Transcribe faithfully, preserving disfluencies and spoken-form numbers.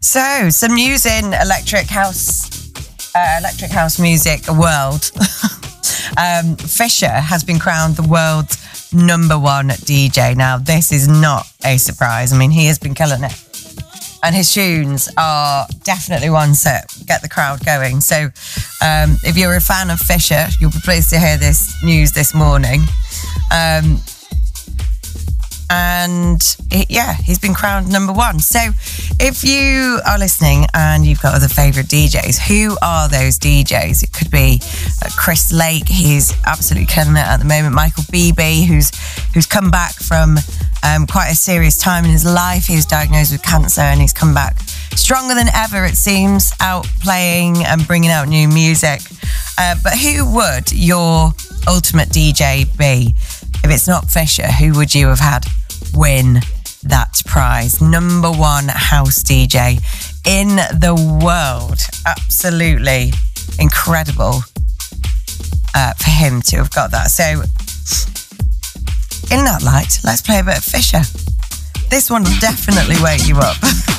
So, some news in electric house, uh, electric house music world. um, Fisher has been crowned the world's number one D J. Now, this is not a surprise. I mean, he has been killing it. And his tunes are definitely ones that get the crowd going. So um, if you're a fan of Fisher, you'll be pleased to hear this news this morning. Um, and it, yeah, he's been crowned number one. So if you are listening and you've got other favourite D Js, who are those D Js? It could be uh, Chris Lake, he's absolutely killing it at the moment. Michael Beebe, who's who's come back from um, quite a serious time in his life. He was diagnosed with cancer and he's come back stronger than ever, it seems, out playing and bringing out new music. Uh, but who would your ultimate D J be? If it's not Fisher, who would you have had win that prize? Number one house D J in the world. Absolutely incredible uh, for him to have got that. So, in that light, let's play a bit of Fisher. This one will definitely wake you up.